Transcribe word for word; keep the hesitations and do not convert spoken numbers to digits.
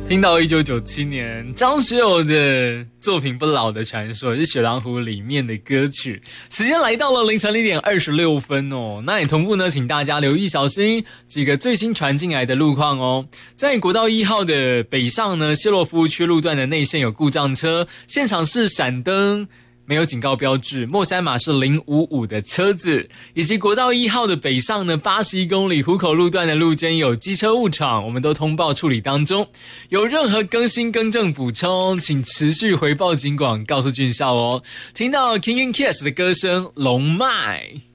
听到一九九七年张学友的作品《不老的传说》，也是《雪狼湖》里面的歌曲。时间来到了凌晨零点二十六分哦，那也同步呢，请大家留意小心几个最新传进来的路况哦。在国道一号的北上呢，谢洛夫区路段的内线有故障车，现场是闪灯。没有警告标志，末三码是零五五的车子，以及国道一号的北上呢八十一公里湖口路段的路肩有机车误闯，我们都通报处理当中。有任何更新更正补充，请持续回报警广告诉俊孝哦。听到 King and Kiss 的歌声龙脉。